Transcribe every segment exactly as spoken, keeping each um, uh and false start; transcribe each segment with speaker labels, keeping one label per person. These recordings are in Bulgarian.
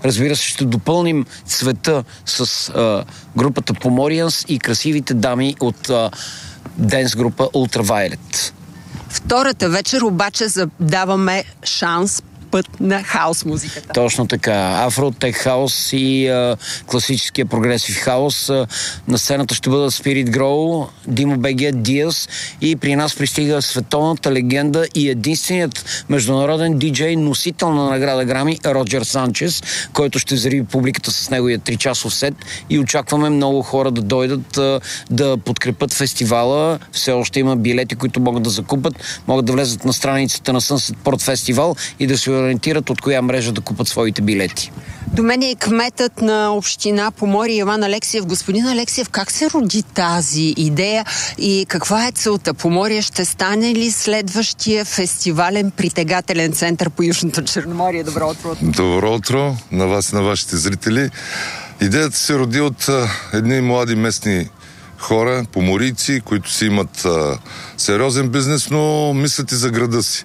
Speaker 1: Разбира се, ще допълним цвета с а, групата Pomorians и красивите дами от а, денс група Ultraviolet.
Speaker 2: Втората вечер обаче даваме шанс, път на хаос музиката.
Speaker 1: Точно така. Афро, тек хаус и а, класическия прогресив хаус. А, на сцената ще бъдат Spirit Grow, Dimo би джи, Diaz и при нас пристига световната легенда и единственият международен диджей, носител на награда Грами, Роджер Санчес, който ще взриви публиката с неговия тричасов сет и очакваме много хора да дойдат а, да подкрепят фестивала. Все още има билети, които могат да закупат, могат да влезат на страницата на Sunset Port Festival и да се ориентират от коя мрежа да купат своите билети.
Speaker 2: До мен е кметът на община Поморие Иван Алексиев. Господин Алексиев, как се роди тази идея и каква е целта? Поморие ще стане ли следващия фестивален притегателен център по Южното Черноморие? Добро утро!
Speaker 3: Добро утро на вас и на вашите зрители. Идеята се роди от а, едни млади местни хора, поморийци, които си имат а, сериозен бизнес, но мислят и за града си.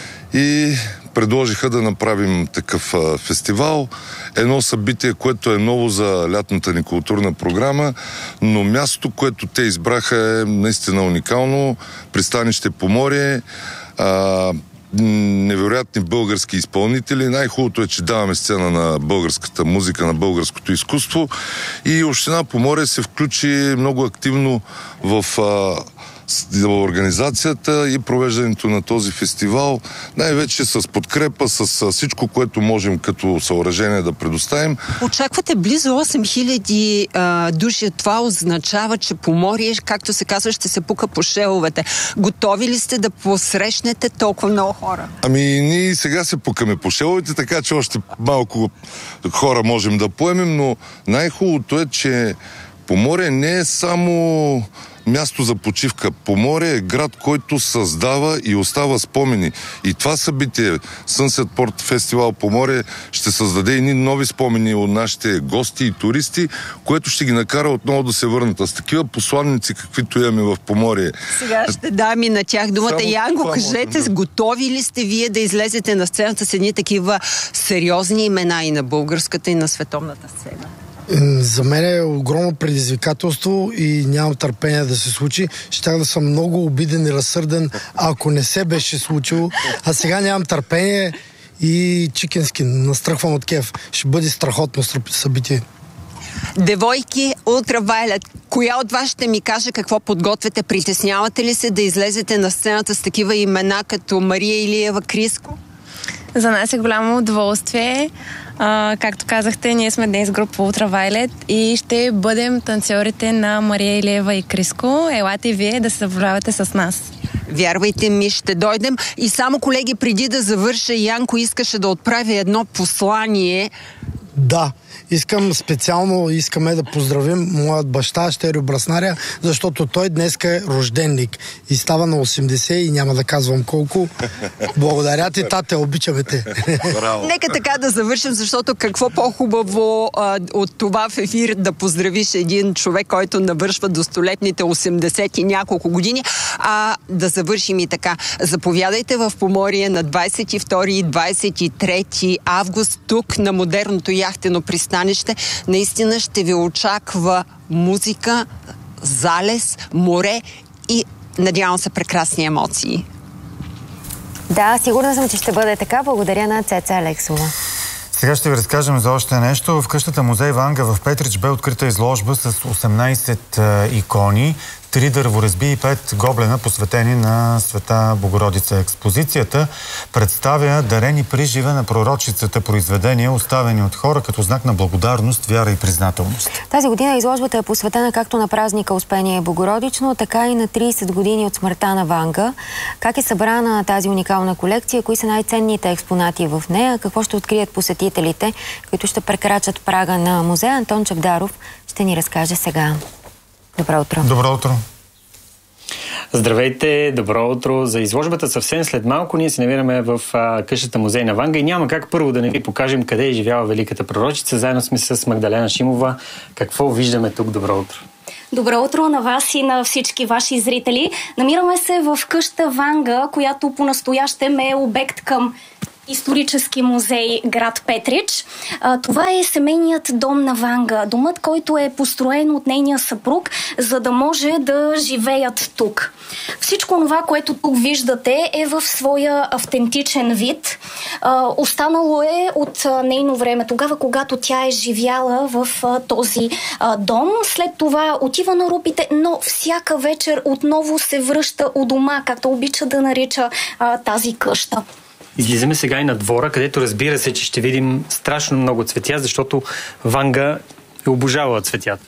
Speaker 3: И предложиха да направим такъв а, фестивал. Едно събитие, което е ново за лятната ни културна програма, но мястото, което те избраха е наистина уникално. Пристанище Поморие, а, невероятни български изпълнители. Най-хубавото е, че даваме сцена на българската музика, на българското изкуство и община Поморие се включи много активно в а, организацията и провеждането на този фестивал, най-вече с подкрепа, с всичко, което можем като съоръжение да предоставим.
Speaker 2: Очаквате близо осем хиляди души. Това означава, че Поморие, както се казва, ще се пука по шеловете. Готови ли сте да посрещнете толкова много хора?
Speaker 3: Ами ние сега се пукаме по шеловете, така че още малко хора можем да поемем, но най-хубавото е, че Поморие не е само място за почивка. Поморие е град, който създава и остава спомени. И това събитие, Sunset Port Festival Поморие, ще създаде едни нови спомени от нашите гости и туристи, което ще ги накара отново да се върнат. А с такива посланници, каквито имаме в Поморие.
Speaker 2: Сега ще дам и на тях думата.
Speaker 3: Само
Speaker 2: Янго, кажете, да. Готови ли сте вие да излезете на сцената с едни такива сериозни имена и на българската, и на световната сцена?
Speaker 4: За мен е огромно предизвикателство и нямам търпение да се случи. Щях да съм много обиден и разсърден, ако не се беше случило. А сега нямам търпение и чикенски настръхвам от кеф. Ще бъде страхотно събитие.
Speaker 2: Девойки, Ultraviolet, коя от вас ще ми каже какво подготвяте? Притеснявате ли се да излезете на сцената с такива имена като Мария Илиева Криско?
Speaker 5: За нас е голямо удоволствие. А, както казахте, ние сме днес група Ultraviolet и ще бъдем танцорите на Мария Илиева и Криско. Елате вие да се забавлявате с нас.
Speaker 2: Вярвайте ми, ще дойдем. И само, колеги, преди да завърша, Янко искаше да отправи едно послание.
Speaker 4: Да. Искам специално, искаме да поздравим моят баща, Щерио Браснаря, защото той днеска е рожденник и става на осемдесет и няма да казвам колко. Благодаря ти, тате, обичаме те.
Speaker 2: Нека така да завършим, защото какво по-хубаво а, от това в ефир да поздравиш един човек, който навършва до столетните осемдесет и няколко години, а да завършим и така. Заповядайте в Поморие на двадесет и втори и двадесет и трети август тук на модерното яхтено пристанище. Наистина ще ви очаква музика, залез, море и, надявам се, прекрасни емоции.
Speaker 6: Да, сигурна съм, че ще бъде така. Благодаря на Цеца Алексова.
Speaker 7: Сега ще ви разкажем за още нещо. В къщата музей Ванга в Петрич бе открита изложба с осемнадесет икони, три дърворезби и пет гоблена, посветени на Света Богородица. Експозицията представя дарени приживе на пророчицата произведения, оставени от хора като знак на благодарност, вяра и признателност.
Speaker 6: Тази година изложбата е посветена както на празника Успение Богородично, така и на тридесет години от смъртта на Ванга. Как е събрана тази уникална колекция, кои са най-ценните експонати в нея, какво ще открият посетителите, които ще прекрачат прага на музея, Антон Чавдаров ще ни разкаже сега. Добро утро.
Speaker 7: Добро утро.
Speaker 8: Здравейте, добро утро. За изложбата съвсем след малко ние се намираме в а, къщата музей на Ванга и няма как първо да не ви покажем къде е живяла великата пророчица. Заедно сме с Магдалена Шимова. Какво виждаме тук? Добро утро.
Speaker 9: Добро утро на вас и на всички ваши зрители. Намираме се в къща Ванга, която по-настоящем е обект към исторически музей град Петрич. А, това е семейният дом на Ванга. Домът, който е построен от нейния съпруг, за да може да живеят тук. Всичко това, което тук виждате, е в своя автентичен вид. А, останало е от а, нейно време, тогава, когато тя е живяла в а, този а, дом. След това отива на Рупите, но всяка вечер отново се връща у дома, както обича да нарича а, тази къща.
Speaker 8: Излизаме сега и на двора, където разбира се, че ще видим страшно много цветя, защото Ванга е обожавала цветята.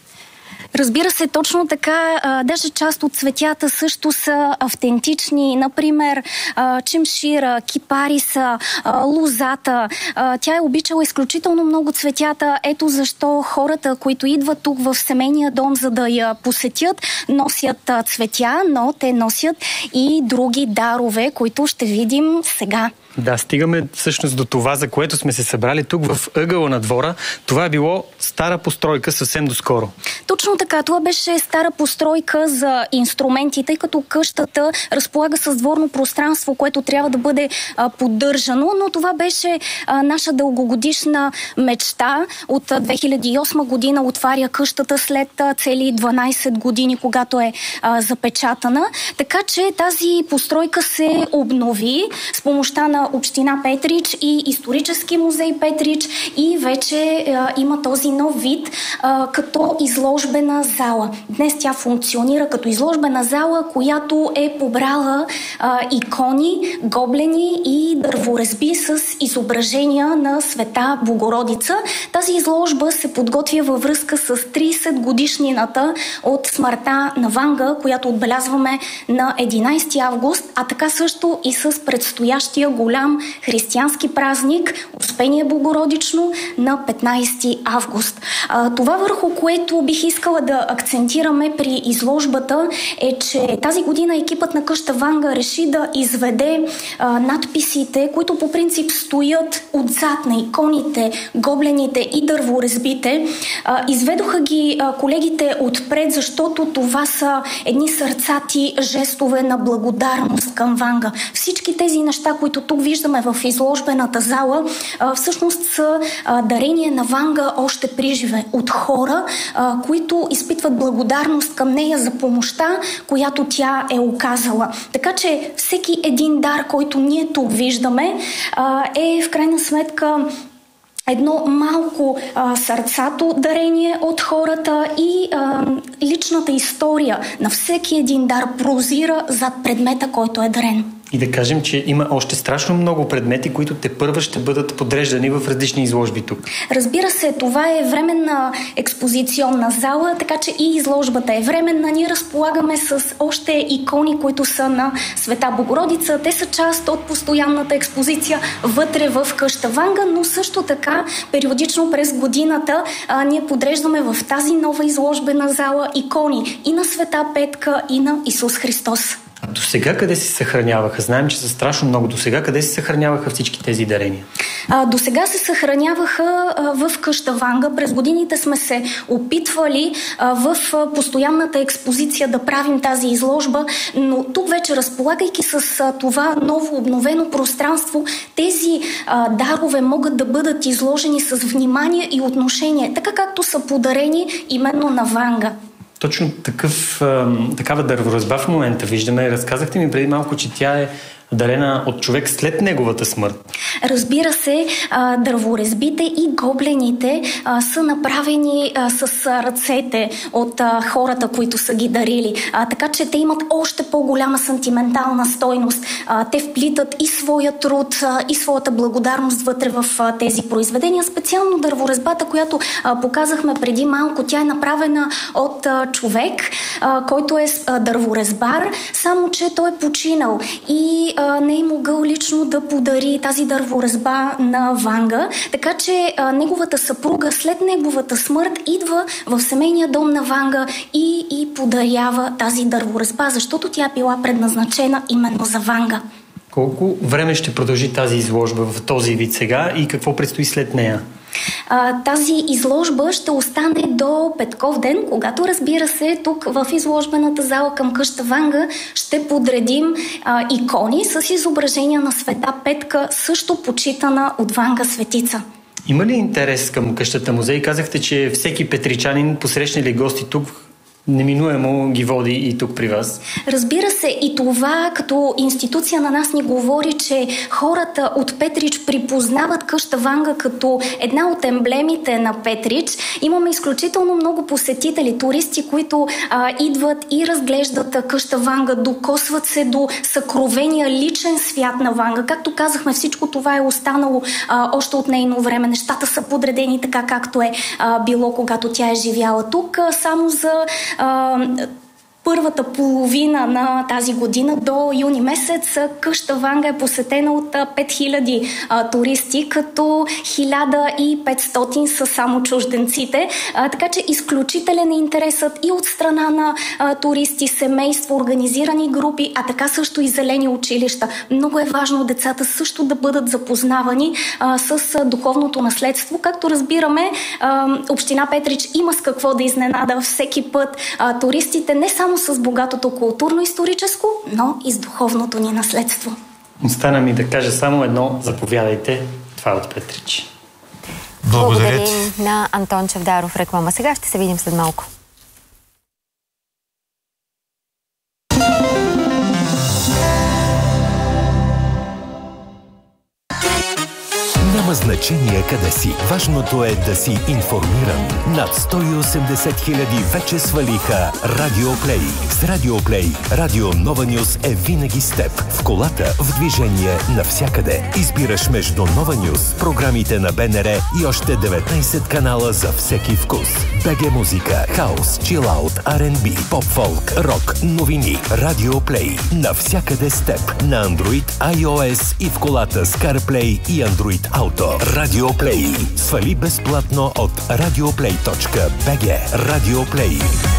Speaker 9: Разбира се, точно така. А, даже част от цветята също са автентични. Например, а, чемшира, кипариса, а, лозата. А, тя е обичала изключително много цветята. Ето защо хората, които идват тук в семейния дом, за да я посетят, носят а, цветя, но те носят и други дарове, които ще видим сега.
Speaker 8: Да, стигаме всъщност до това, за което сме се събрали тук в ъгъла на двора. Това е било стара постройка съвсем доскоро.
Speaker 9: Точно така. Това беше стара постройка за инструменти, тъй като къщата разполага с дворно пространство, което трябва да бъде а, поддържано, но това беше а, наша дългогодишна мечта. От а, две хиляди и осма година отваря къщата след а, цели дванайсет години, когато е а, запечатана. Така че тази постройка се обнови с помощта на община Петрич и исторически музей Петрич и вече а, има този нов вид а, като изложбена зала. Днес тя функционира като изложбена зала, която е побрала а, икони, гоблени и дърворезби с изображения на Света Богородица. Тази изложба се подготвя във връзка с трийсет годишнината от смъртта на Ванга, която отбелязваме на единайсети август, а така също и с предстоящия голям християнски празник Успение Богородично на петнайсети август. А, това, върху което бих искала да акцентираме при изложбата, е, че тази година екипът на къща Ванга реши да изведе а, надписите, които по принцип стоят отзад на иконите, гоблените и дърворезбите. А, изведоха ги а, колегите отпред, защото това са едни сърцати жестове на благодарност към Ванга. Всички тези неща, които тук виждаме в изложбената зала, а, всъщност са а, дарение на Ванга още приживе от хора, а, които изпитват благодарност към нея за помощта, която тя е оказала. Така че всеки един дар, който ние тук виждаме, а, е в крайна сметка едно малко а, сърцато дарение от хората и а, личната история на всеки един дар прозира зад предмета, който е дарен.
Speaker 8: И да кажем, че има още страшно много предмети, които тепърва ще бъдат подреждани в различни изложби тук.
Speaker 9: Разбира се, това е временна експозиционна зала, така че и изложбата е временна. Ние разполагаме с още икони, които са на Света Богородица. Те са част от постоянната експозиция вътре в къща Ванга, но също така периодично през годината а, ние подреждаме в тази нова изложбена зала икони и на Света Петка, и на Исус Христос.
Speaker 8: А до сега къде се съхраняваха? Знаем, че са страшно много. До сега къде се съхраняваха всички тези дарения?
Speaker 9: А, до сега се съхраняваха а, в къща Ванга. През годините сме се опитвали а, в а, постоянната експозиция да правим тази изложба, но тук вече, разполагайки с а, това ново обновено пространство, тези а, дарове могат да бъдат изложени с внимание и отношение, така както са подарени именно на Ванга.
Speaker 8: Точно такъв, такава дърворезба в момента виждаме. Разказахте ми преди малко, че тя е дарена от човек след неговата смърт.
Speaker 9: Разбира се, дърворезбите и гоблените са направени с ръцете от хората, които са ги дарили. Така че те имат още по-голяма сантиментална стойност. Те вплитат и своя труд, и своята благодарност вътре в тези произведения. Специално дърворезбата, която показахме преди малко, тя е направена от човек, който е дърворезбар, само че той е починал и не е могъл лично да подари тази дърворезба на Ванга, така че а, неговата съпруга след неговата смърт идва в семейния дом на Ванга и, и подарява тази дърворезба, защото тя била предназначена именно за Ванга.
Speaker 8: Колко време ще продължи тази изложба в този вид сега и какво предстои след нея?
Speaker 9: А, тази изложба ще остане до Петков ден, когато, разбира се, тук в изложбената зала към къща Ванга ще подредим а, икони с изображения на Света Петка, също почитана от Ванга светица.
Speaker 8: Има ли интерес към къщата музей? Казахте, че всеки петричанин, посрещне ли гости тук, неминуемо ги води и тук при вас?
Speaker 9: Разбира се, и това като институция на нас ни говори, че хората от Петрич припознават къща Ванга като една от емблемите на Петрич. Имаме изключително много посетители, туристи, които а, идват и разглеждат къща Ванга, докосват се до съкровения личен свят на Ванга. Както казахме, всичко това е останало а, още от нейно време. Нещата са подредени така, както е а, било, когато тя е живяла тук. А, само за Uh, първата половина на тази година до юни месец къща Ванга е посетена от пет хиляди а, туристи, като хиляда и петстотин са само чужденците. А, така че изключителен е интересът и от страна на а, туристи, семейства, организирани групи, а така също и зелени училища. Много е важно децата също да бъдат запознавани а, с а, духовното наследство. Както разбираме, а, община Петрич има с какво да изненада всеки път а, туристите, не само с богатото културно-историческо, но и с духовното ни наследство.
Speaker 8: Остана ми да кажа само едно. Заповядайте. Това е от Петрич.
Speaker 6: Благодарим на Антон Чавдаров. Реклама. Сега ще се видим след малко.
Speaker 10: Няма значение къде си. Важното е да си информиран. Над сто и осемдесет хиляди вече свалиха Радио Плей. С Радио Плей, Радио Нова Нюз е винаги с теб. В колата, в движение, навсякъде. Избираш между Нова Нюз, програмите на БНР и още деветнайсет канала за всеки вкус. БГ музика, хаус, чилаут, Ар енд Би, поп-фолк, рок, новини. Радио Плей. Навсякъде с теб. На Android, iOS и в колата с CarPlay и Android Auto. Радио Плей. Свали безплатно от радиоплей точка би джи. Радио Плей.